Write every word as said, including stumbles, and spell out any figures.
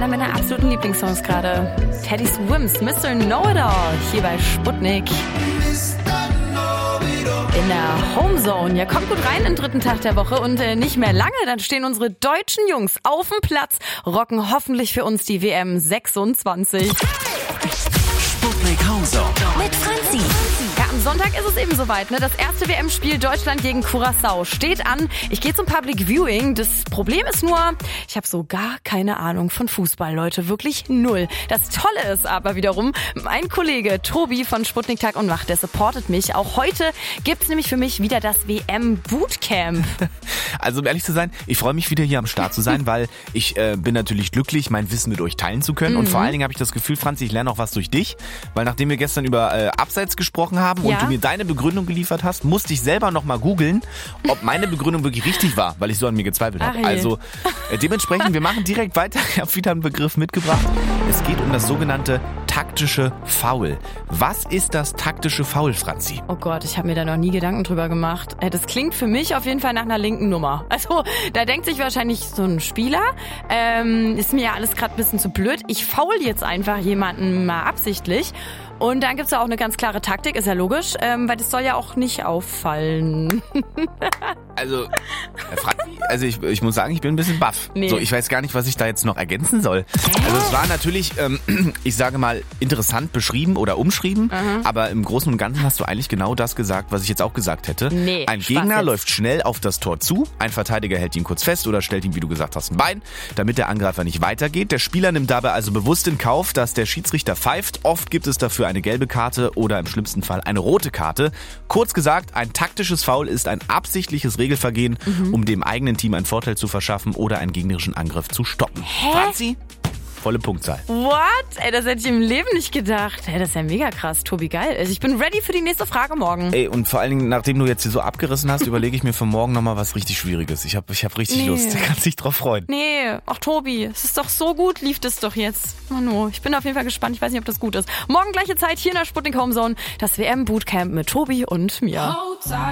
einer meiner absoluten Lieblingssongs gerade. Teddy Swims, Mister Know-It-All, hier bei Sputnik. In der Homezone. Ja, kommt gut rein im dritten Tag der Woche und äh, nicht mehr lange, dann stehen unsere deutschen Jungs auf dem Platz, rocken hoffentlich für uns die W M sechsundzwanzig. Sputnik Homezone Mit Franzi. Ja, am Sonntag ist es eben soweit, ne? Das erste W M-Spiel Deutschland gegen Curaçao steht an. Ich gehe zum Public Viewing. Das Problem ist nur, ich habe so gar keine Ahnung von Fußball, Leute. Wirklich null. Das Tolle ist aber wiederum, mein Kollege Tobi von Sputnik Tag und Nacht, der supportet mich. Auch heute gibt's nämlich für mich wieder das W M-Bootcamp. Also um ehrlich zu sein, ich freue mich wieder hier am Start zu sein, weil ich äh, bin natürlich glücklich, mein Wissen mit euch teilen zu können. Mhm. Und vor allen Dingen habe ich das Gefühl, Franzi, ich lerne auch was durch dich. Weil nachdem wir gestern über äh, Abseits gesprochen haben und ja. du mir deine Begründung geliefert hast, musste ich selber nochmal googeln, ob meine Begründung wirklich richtig war, weil ich so an mir gezweifelt habe. Also äh, dementsprechend, wir machen direkt weiter. Ich habe wieder einen Begriff mitgebracht. Es geht um das sogenannte taktische Foul. Was ist das taktische Foul, Franzi? Oh Gott, ich habe mir da noch nie Gedanken drüber gemacht. Äh, das klingt für mich auf jeden Fall nach einer linken Nummer. Also da denkt sich wahrscheinlich so ein Spieler, ähm, ist mir ja alles gerade ein bisschen zu blöd. Ich foul jetzt einfach jemanden mal absichtlich. Und dann gibt's ja auch eine ganz klare Taktik, ist ja logisch, ähm, weil das soll ja auch nicht auffallen. Also, Herr Franzi, also ich, ich muss sagen, ich bin ein bisschen baff. Nee. So, ich weiß gar nicht, was ich da jetzt noch ergänzen soll. Also es war natürlich, ähm, ich sage mal, interessant beschrieben oder umschrieben, mhm. aber im Großen und Ganzen hast du eigentlich genau das gesagt, was ich jetzt auch gesagt hätte. Nee, ein Spaß Gegner jetzt. läuft schnell auf das Tor zu, ein Verteidiger hält ihn kurz fest oder stellt ihm, wie du gesagt hast, ein Bein, damit der Angreifer nicht weitergeht. Der Spieler nimmt dabei also bewusst in Kauf, dass der Schiedsrichter pfeift. Oft gibt es dafür eine gelbe Karte oder im schlimmsten Fall eine rote Karte. Kurz gesagt, ein taktisches Foul ist ein absichtliches Regelvergehen, mhm. um dem eigenen Team einen Vorteil zu verschaffen oder einen gegnerischen Angriff zu stoppen. Hä? Franzi, volle Punktzahl. What? Ey, das hätte ich im Leben nicht gedacht. Ey, das ist ja mega krass, Tobi, geil. Also ich bin ready für die nächste Frage morgen. Ey, und vor allen Dingen, nachdem du jetzt hier so abgerissen hast, überlege ich mir für morgen nochmal was richtig Schwieriges. Ich habe ich hab richtig Nee. Lust. Du kannst dich drauf freuen. Nee, ach Tobi, es ist doch so gut, lief das doch jetzt. Manu, ich bin auf jeden Fall gespannt. Ich weiß nicht, ob das gut ist. Morgen gleiche Zeit hier in der Sputnik Homezone. Das W M-Bootcamp mit Tobi und mir.